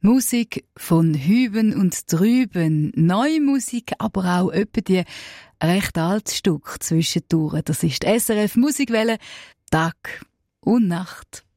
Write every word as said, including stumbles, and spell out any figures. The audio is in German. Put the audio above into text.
Musik von Hüben und Drüben, neue Musik, aber auch etwa die recht altes Stück zwischendurch. Das ist die S R F Musikwelle, Tag und Nacht.